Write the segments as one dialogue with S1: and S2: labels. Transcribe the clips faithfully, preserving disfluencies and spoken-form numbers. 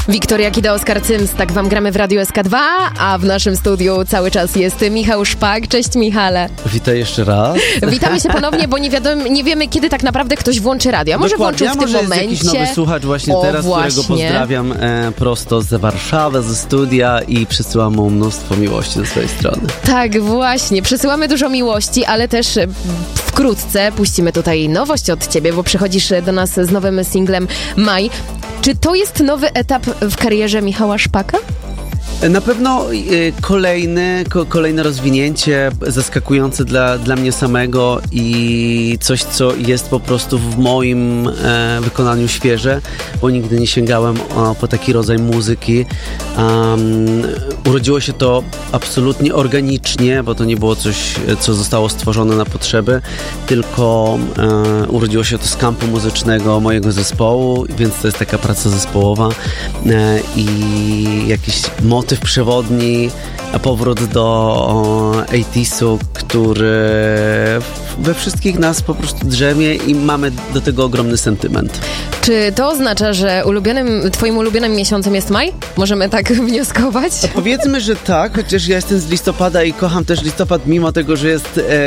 S1: Wiktoria Kida, Oskar Cyms, tak wam gramy w Radiu S K dwa, a w naszym studiu cały czas jest Michał Szpak. Cześć Michale.
S2: Witaj jeszcze raz.
S1: Witamy się ponownie, bo nie, wiadomo, nie wiemy, kiedy tak naprawdę ktoś włączy radio. Może
S2: Dokładnie,
S1: włączył w tym
S2: może
S1: momencie.
S2: jest jakiś nowy słuchacz właśnie
S1: o,
S2: teraz,
S1: właśnie.
S2: którego pozdrawiam e, prosto z Warszawy, ze studia i przysyłam mu mnóstwo miłości ze swojej strony.
S1: Tak, właśnie. Przesyłamy dużo miłości, ale też wkrótce puścimy tutaj nowość od ciebie, bo przychodzisz do nas z nowym singlem Maj. Czy to jest nowy etap w karierze Michała Szpaka?
S2: Na pewno y, kolejny, ko, kolejne rozwinięcie zaskakujące dla, dla mnie samego i coś, co jest po prostu w moim e, wykonaniu świeże, bo nigdy nie sięgałem o, po taki rodzaj muzyki. Um, urodziło się to absolutnie organicznie, bo to nie było coś, co zostało stworzone na potrzeby, tylko e, urodziło się to z kampu muzycznego mojego zespołu, więc to jest taka praca zespołowa e, i jakiś motyw przewodni, a powrót do osiemdziesiątych, który we wszystkich nas po prostu drzemie i mamy do tego ogromny sentyment.
S1: Czy to oznacza, że ulubionym, twoim ulubionym miesiącem jest maj? Możemy tak wnioskować?
S2: Powiedzmy, że tak, chociaż ja jestem z listopada i kocham też listopad, mimo tego, że jest e,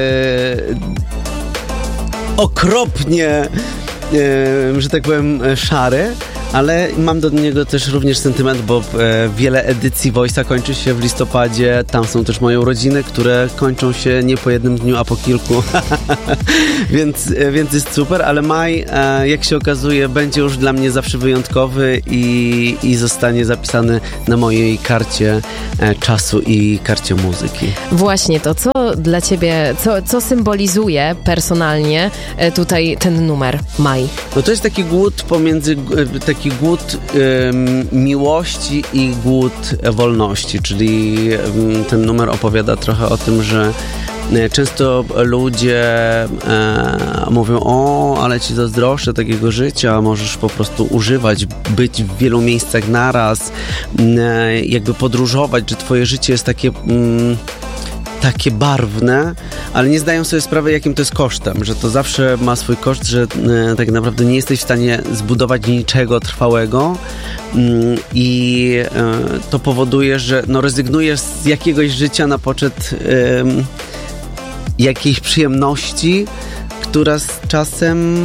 S2: okropnie, e, że tak powiem, szary. Ale mam do niego też również sentyment, bo e, wiele edycji Voice'a kończy się w listopadzie. Tam są też moje urodziny, które kończą się nie po jednym dniu, a po kilku. więc, e, więc jest super, ale maj, e, jak się okazuje, będzie już dla mnie zawsze wyjątkowy i, i zostanie zapisany na mojej karcie e, czasu i karcie muzyki.
S1: Właśnie to, co dla ciebie, co, co symbolizuje personalnie e, tutaj ten numer Maj?
S2: No to jest taki głód pomiędzy, taki głód ym, miłości i głód wolności, czyli ym, ten numer opowiada trochę o tym, że y, często ludzie y, mówią, o, ale ci zazdroszczę takiego życia, możesz po prostu używać, być w wielu miejscach naraz, y, jakby podróżować, że twoje życie jest takie... Y, takie barwne, ale nie zdają sobie sprawy, jakim to jest kosztem, że to zawsze ma swój koszt, że e, tak naprawdę nie jesteś w stanie zbudować niczego trwałego mm, i e, to powoduje, że no, rezygnujesz z jakiegoś życia na poczet e, jakiejś przyjemności, która z czasem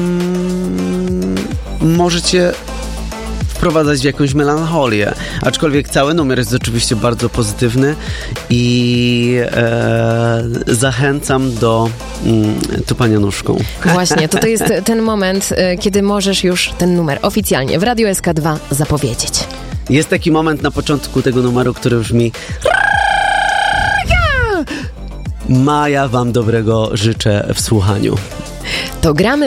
S2: może cię wprowadzać w jakąś melancholię. Aczkolwiek cały numer jest oczywiście bardzo pozytywny i e, zachęcam do mm, tupania nóżką.
S1: Właśnie, to to jest ten moment, kiedy możesz już ten numer oficjalnie w Radiu S K dwa zapowiedzieć.
S2: Jest taki moment na początku tego numeru, który brzmi: Maja, wam dobrego życzę w słuchaniu.
S1: To gramy